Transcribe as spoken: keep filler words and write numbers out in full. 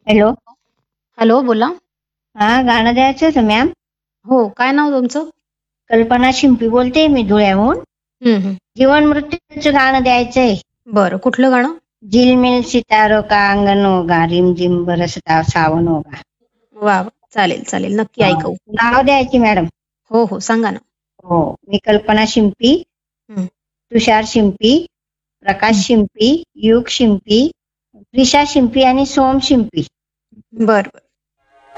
Hello. Hello, बोला. हा, गाणं द्यायचं होतं मॅम. हो, काय नाव तुमचं? कल्पना शिंपी बोलते मी धुळ्याहून. हं, हं. जीवन मृत्यूचं गाणं द्यायचंय. बरं, कुठलं गाणं? झिलमिल सितारो का अंगन होगा, रिमझिम बरसता सावन होगा. वाह! वाह! चालेल, चालेल. नक्की हा, ऐकवू. नाव द्यायची मॅडम. हो, हो. सांगा ना. हो, मी कल्पना शिंपी, हं, तुषार शिंपी, प्रकाश हं. शिंपी, युग शिंपी, प्रिशा शिंपी आणि सोम शिंपी. बरं, बरं.